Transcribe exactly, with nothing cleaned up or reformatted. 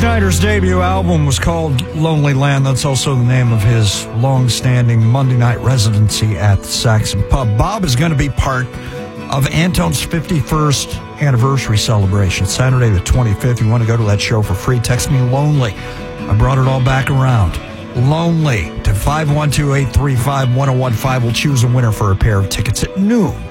Schneider's debut album was called Lonely Land. That's also the name of his long-standing Monday night residency at the Saxon Pub. Bob is going to be part of Antone's fifty-first anniversary celebration, Saturday the twenty-fifth. You want to go to that show for free, text me LONELY. I brought it all back around. LONELY to five one two, eight three five, one oh one five. We'll choose a winner for a pair of tickets at noon